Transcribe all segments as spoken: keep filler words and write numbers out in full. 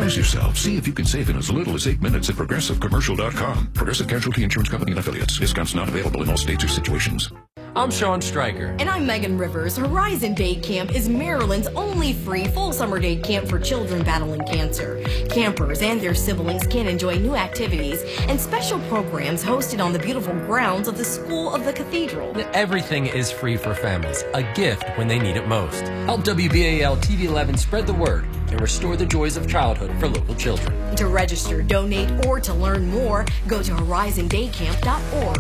Surprise yourself. See if you can save in as little as eight minutes at Progressive Commercial dot com. Progressive Casualty Insurance Company and Affiliates. Discounts not available in all states or situations. I'm Sean Stryker. And I'm Megan Rivers. Horizon Day Camp is Maryland's only free full summer day camp for children battling cancer. Campers and their siblings can enjoy new activities and special programs hosted on the beautiful grounds of the School of the Cathedral. Everything is free for families, a gift when they need it most. Help W B A L T V eleven spread the word and restore the joys of childhood for local children. To register, donate, or to learn more, go to horizon day camp dot org.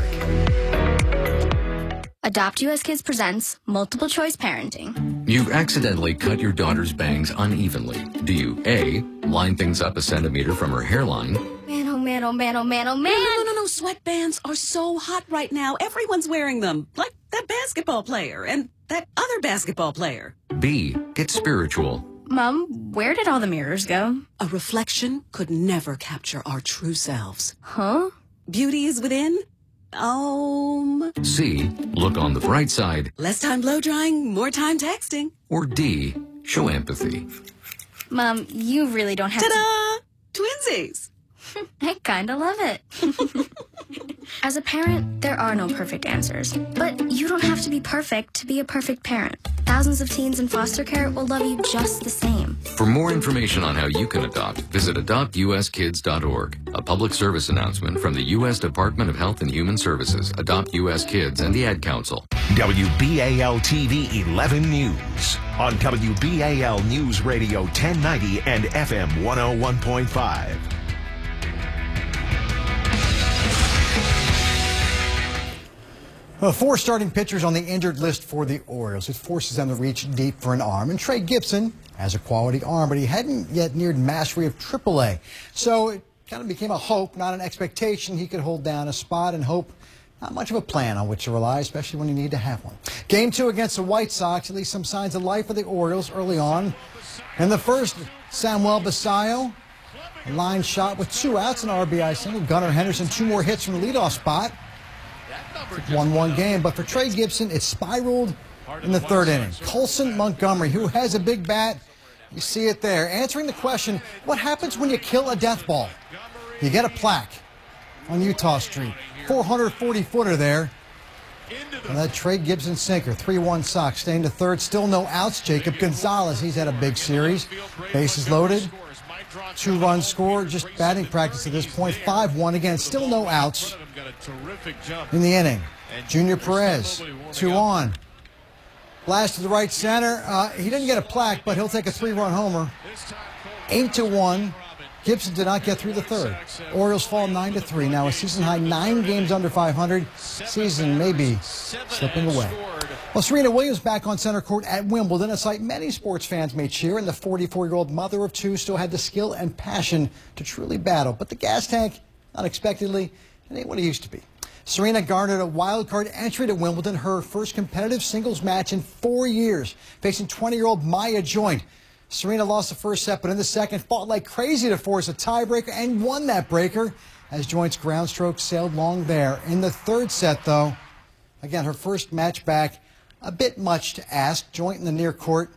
Adopt U S Kids presents Multiple Choice Parenting. You've accidentally cut your daughter's bangs unevenly. Do you A, line things up a centimeter from her hairline? Man, oh man, oh man, oh man, oh man. No, no, no, no. Sweatbands are so hot right now. Everyone's wearing them. Like that basketball player and that other basketball player. B, get spiritual. Mom, where did all the mirrors go? A reflection could never capture our true selves. Huh? Beauty is within. Um. C, look on the bright side. Less time blow drying, more time texting. Or D, show empathy. Mom, you really don't have Ta-da! To... Twinsies. I kind of love it. As a parent, there are no perfect answers. But you don't have to be perfect to be a perfect parent. Thousands of teens in foster care will love you just the same. For more information on how you can adopt, visit adopt U S kids dot org. A public service announcement from the U S Department of Health and Human Services, Adopt U S Kids, and the Ad Council. W B A L T V eleven News on W B A L News Radio ten ninety and F M one oh one point five. Well, four starting pitchers on the injured list for the Orioles. It forces them to reach deep for an arm. And Trey Gibson has a quality arm, but he hadn't yet neared mastery of triple A. So it kind of became a hope, not an expectation. He could hold down a spot and hope. Not much of a plan on which to rely, especially when you need to have one. Game two against the White Sox, at least some signs of life for the Orioles early on. In the first, Samuel Basallo, a line shot with two outs, an R B I single. Gunnar Henderson, two more hits from the leadoff spot. one one game, but for Trey Gibson, it spiraled in the third inning. Colson Montgomery, who has a big bat, you see it there, answering the question, what happens when you kill a death ball? You get a plaque on Utah Street. four hundred forty footer there. And that Trey Gibson sinker, three one Sox, staying to third, still no outs. Jacob Gonzalez, he's had a big series. Bases loaded, two runs scored, just batting practice at this point. five one again, still no outs in the inning. Junior Perez, two on. Blast to the right center. Uh, he didn't get a plaque, but he'll take a three-run homer. eight to one. Gibson did not get through the third. Orioles fall nine to three. Now a season high nine games under five hundred. Season may be slipping away. Well, Serena Williams back on center court at Wimbledon, a sight many sports fans may cheer, and the forty-four-year-old mother of two still had the skill and passion to truly battle. But the gas tank, unexpectedly, it ain't what it used to be. Serena garnered a wild card entry to Wimbledon, her first competitive singles match in four years, facing twenty-year-old Maya Joint. Serena lost the first set, but in the second, fought like crazy to force a tiebreaker and won that breaker as Joint's ground stroke sailed long there. In the third set, though, again, her first match back, a bit much to ask. Joint in the near court.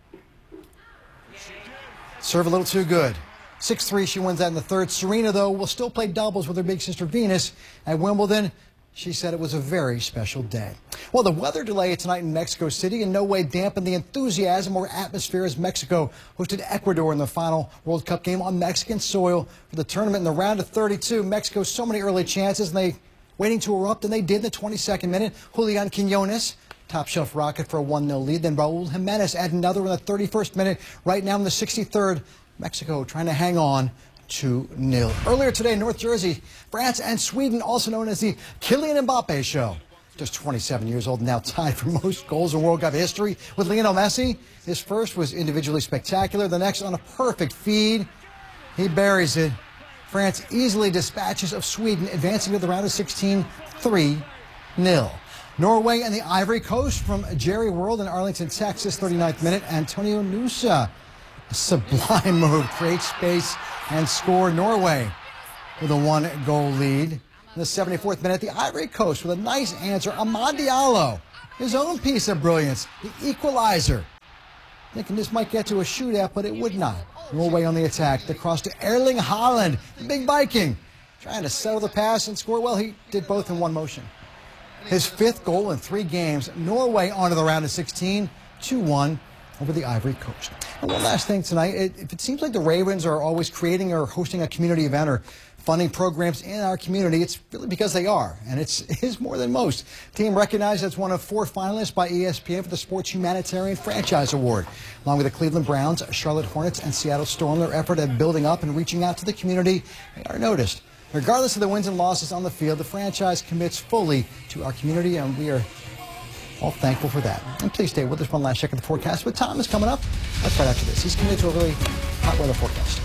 Serve a little too good. six three, she wins that in the third. Serena, though, will still play doubles with her big sister Venus at Wimbledon. She said it was a very special day. Well, the weather delay tonight in Mexico City in no way dampened the enthusiasm or atmosphere as Mexico hosted Ecuador in the final World Cup game on Mexican soil for the tournament in the round of thirty-two. Mexico, so many early chances, and they waiting to erupt, and they did in the twenty-second minute. Julian Quinones, top shelf rocket for a one nil lead. Then Raul Jimenez add another in the thirty-first minute. Right now in the sixty-third, Mexico trying to hang on two nil. Earlier today in North Jersey, France and Sweden, also known as the Kylian Mbappe show. Just twenty-seven years old, now tied for most goals in World Cup history with Lionel Messi. His first was individually spectacular. The next on a perfect feed. He buries it. France easily dispatches of Sweden, advancing to the round of sixteen, three nil. Norway and the Ivory Coast from Jerry World in Arlington, Texas, thirty-ninth minute. Antonio Nusa, a sublime move, creates space and score. Norway with a one-goal lead. In the seventy-fourth minute, the Ivory Coast with a nice answer. Amad Diallo, his own piece of brilliance, the equalizer. Thinking this might get to a shootout, but it would not. Norway on the attack. The cross to Erling Haaland, the big Viking, trying to settle the pass and score. Well, he did both in one motion. His fifth goal in three games. Norway onto the round of sixteen, two one over the Ivory Coast. And one last thing tonight, it, if it seems like the Ravens are always creating or hosting a community event or funding programs in our community, it's really because they are, and it's, it is more than most. Team recognized as one of four finalists by E S P N for the Sports Humanitarian Franchise Award. Along with the Cleveland Browns, Charlotte Hornets, and Seattle Storm, their effort at building up and reaching out to the community, they are noticed. Regardless of the wins and losses on the field, the franchise commits fully to our community, and we are all thankful for that. And please stay with us. One last check of the forecast with Tom is coming up. That's right after this. He's committed to a really hot weather forecast.